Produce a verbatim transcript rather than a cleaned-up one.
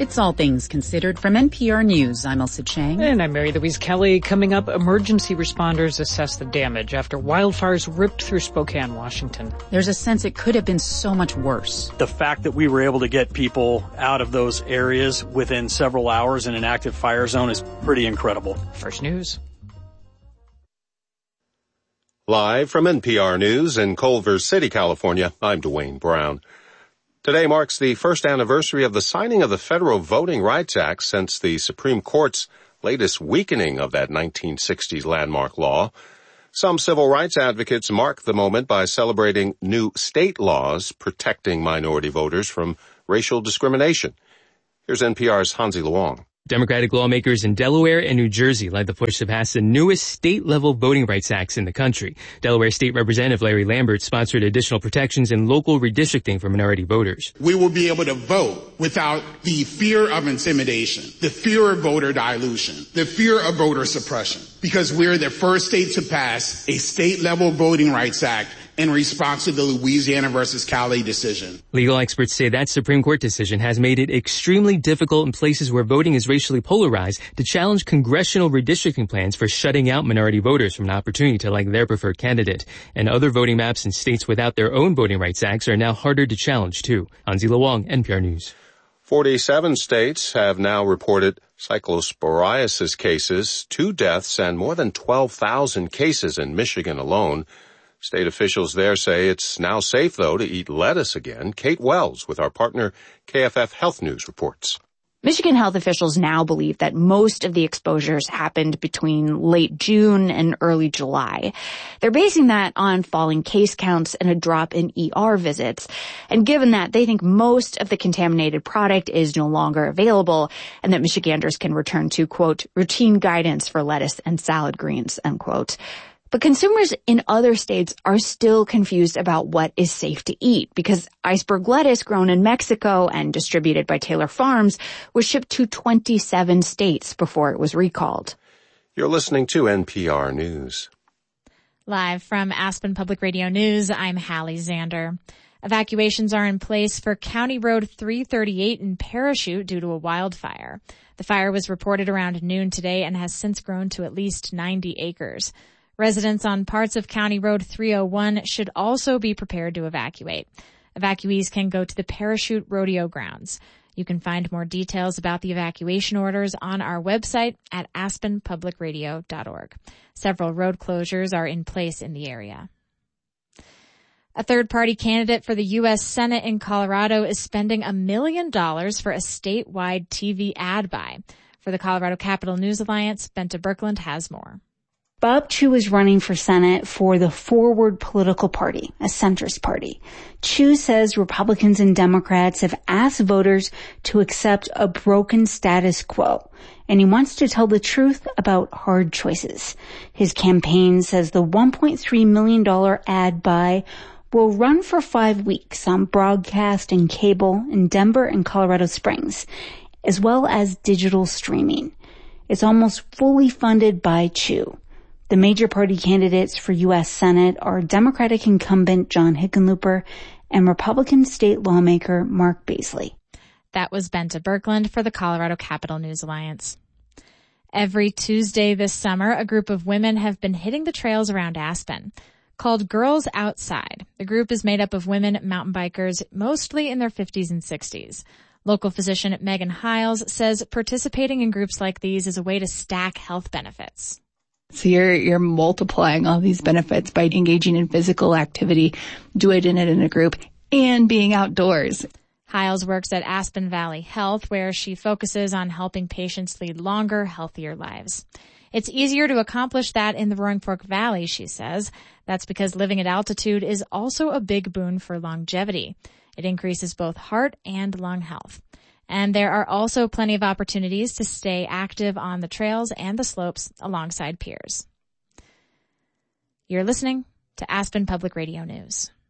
It's All Things Considered from N P R News. I'm Elsa Chang. And I'm Mary Louise Kelly. Coming up, emergency responders assess the damage after wildfires ripped through Spokane, Washington. There's a sense it could have been so much worse. The fact that we were able to get people out of those areas within several hours in an active fire zone is pretty incredible. First News. Live from N P R News in Culver City, California, I'm Dwayne Brown. Today marks the first anniversary of the signing of the Federal Voting Rights Act since the Supreme Court's latest weakening of that nineteen sixties landmark law. Some civil rights advocates mark the moment by celebrating new state laws protecting minority voters from racial discrimination. Here's N P R's Hansi Luong. Democratic lawmakers in Delaware and New Jersey led the push to pass the newest state-level voting rights acts in the country. Delaware State Representative Larry Lambert sponsored additional protections in local redistricting for minority voters. We will be able to vote without the fear of intimidation, the fear of voter dilution, the fear of voter suppression, because we're the first state to pass a state-level voting rights act in response to the Louisiana versus Cali decision. Legal experts say that Supreme Court decision has made it extremely difficult in places where voting is racially polarized to challenge congressional redistricting plans for shutting out minority voters from an opportunity to elect their preferred candidate. And other voting maps in states without their own voting rights acts are now harder to challenge, too. Hansi Luong, N P R News. forty-seven states have now reported cyclosporiasis cases, two deaths, and more than twelve thousand cases in Michigan alone. State officials there say it's now safe, though, to eat lettuce again. Kate Wells with our partner K F F Health News reports. Michigan health officials now believe that most of the exposures happened between late June and early July. They're basing that on falling case counts and a drop in E R visits. And given that, they think most of the contaminated product is no longer available and that Michiganders can return to, quote, routine guidance for lettuce and salad greens, unquote. But consumers in other states are still confused about what is safe to eat because iceberg lettuce grown in Mexico and distributed by Taylor Farms was shipped to twenty-seven states before it was recalled. You're listening to N P R News. Live from Aspen Public Radio News, I'm Hallie Zander. Evacuations are in place for County Road three thirty-eight in Parachute due to a wildfire. The fire was reported around noon today and has since grown to at least ninety acres. Residents on parts of County Road three oh one should also be prepared to evacuate. Evacuees can go to the Parachute Rodeo grounds. You can find more details about the evacuation orders on our website at aspen public radio dot org. Several road closures are in place in the area. A third-party candidate for the U S Senate in Colorado is spending a million dollars for a statewide T V ad buy. For the Colorado Capital News Alliance, Benta Birkeland has more. Bob Chu is running for Senate for the Forward Political Party, a centrist party. Chu says Republicans and Democrats have asked voters to accept a broken status quo, and he wants to tell the truth about hard choices. His campaign says the one point three million dollars ad buy will run for five weeks on broadcast and cable in Denver and Colorado Springs, as well as digital streaming. It's almost fully funded by Chu. The major party candidates for U S Senate are Democratic incumbent John Hickenlooper and Republican state lawmaker Mark Baisley. That was Benta Birkeland for the Colorado Capital News Alliance. Every Tuesday this summer, a group of women have been hitting the trails around Aspen. Called Girls Outside, the group is made up of women mountain bikers, mostly in their fifties and sixties. Local physician Megan Hiles says participating in groups like these is a way to stack health benefits. So you're, you're multiplying all these benefits by engaging in physical activity, doing it in a group, and being outdoors. Hiles works at Aspen Valley Health, where she focuses on helping patients lead longer, healthier lives. It's easier to accomplish that in the Roaring Fork Valley, she says. That's because living at altitude is also a big boon for longevity. It increases both heart and lung health. And there are also plenty of opportunities to stay active on the trails and the slopes alongside peers. You're listening to Aspen Public Radio News.